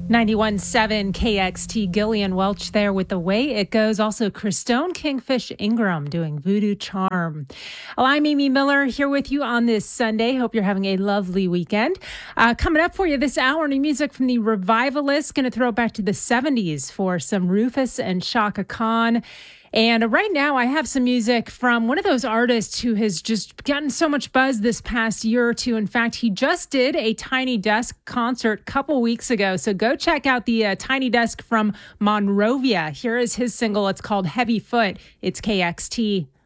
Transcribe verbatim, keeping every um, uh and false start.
ninety-one point seven K X T, Gillian Welch there with The Way It Goes. Also, Christone Kingfish Ingram doing Voodoo Charm. Well, I'm Amy Miller here with you on this Sunday. Hope you're having a lovely weekend. Uh, coming up for you this hour, new music from the Revivalists. Going to throw it back to the seventies for some Rufus and Chaka Khan. And right now I have some music from one of those artists who has just gotten so much buzz this past year or two. In fact, he just did a Tiny Desk concert a couple weeks ago. So go check out the uh, Tiny Desk from Monrovia. Here is his single. It's called Heavy Foot. It's K X T.